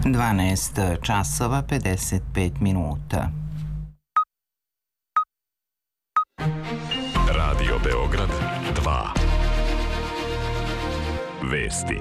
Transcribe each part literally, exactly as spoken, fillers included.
dvanaest časova pedeset pet minuta. Radio Beograd dva. Vesti.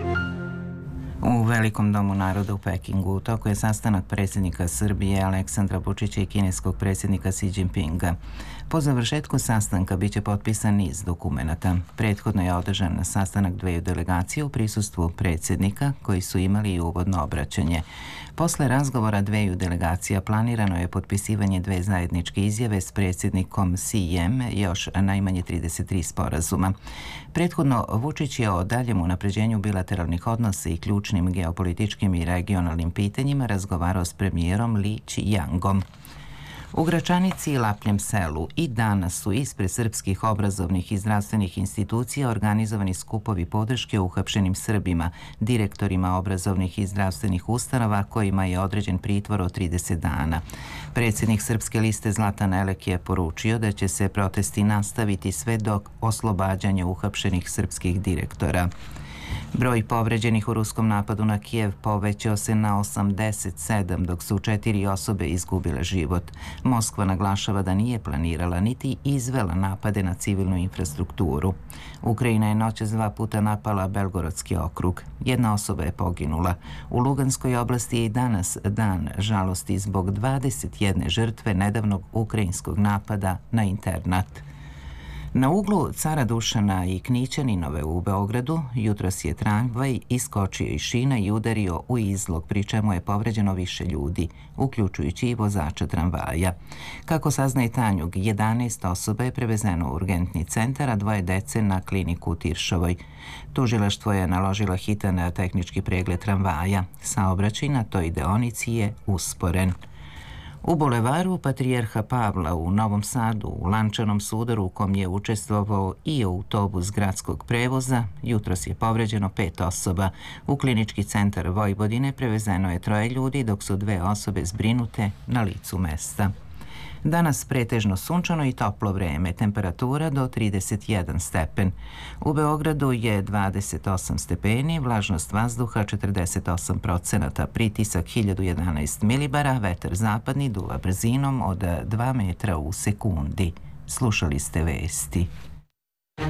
U Velikom domu naroda u Pekingu u toku je sastanak predsjednika Srbije Aleksandra Vučića i kineskog predsjednika Xi Jinpinga. Po završetku sastanka biće potpisan niz dokumenata. Prethodno je održan sastanak dveju delegacija u prisustvu predsjednika koji su imali i uvodno obraćanje. Posle razgovora dveju delegacija planirano je potpisivanje dve zajedničke izjave s predsjednikom Xijem, još najmanje trideset tri sporazuma. Prethodno Vučić je o daljem unapređenju bilateralnih odnosa i ključnim geopolitičkim i regionalnim pitanjima razgovarao s premijerom Li Qiangom. U Gračanici i Lapljem selu i danas su ispred srpskih obrazovnih i zdravstvenih institucija organizovani skupovi podrške uhapšenim Srbima, direktorima obrazovnih i zdravstvenih ustanova kojima je određen pritvor od trideset dana. Predsjednik Srpske liste Zlatan Elek je poručio da će se protesti nastaviti sve do oslobađanja uhapšenih srpskih direktora. Broj povređenih u ruskom napadu na Kijev povećao se na osamdeset sedam, dok su četiri osobe izgubile život. Moskva naglašava da nije planirala niti izvela napade na civilnu infrastrukturu. Ukrajina je noćas dva puta napala Belgorodski okrug. Jedna osoba je poginula. U Luganskoj oblasti je i danas dan žalosti zbog dvadeset jedne žrtve nedavnog ukrajinskog napada na internat. Na uglu Cara Dušana i Knićaninove u Beogradu jutros je tramvaj iskočio iz šina i udario u izlog, pri čemu je povređeno više ljudi, uključujući i vozača tramvaja. Kako saznaje Tanjug, jedanaest osoba je prevezeno u urgentni centar, a dvoje dece na kliniku u Tiršovoj. Tužilaštvo je naložilo hitan tehnički pregled tramvaja. Saobraćaj na toj deonici je usporen. U bulevaru Patrijarha Pavla u Novom Sadu, u lančanom sudaru u kom je učestvovao i autobus gradskog prevoza, jutros je povređeno pet osoba. U klinički centar Vojvodine prevezeno je troje ljudi, dok su dve osobe zbrinute na licu mesta. Danas pretežno sunčano i toplo vreme, temperatura do trideset jedan stepen. U Beogradu je dvadeset osam stepeni, vlažnost vazduha četrdeset osam procenata, pritisak hiljadu jedanaest milibara, vetar zapadni duva brzinom od dva metra u sekundi. Slušali ste vesti.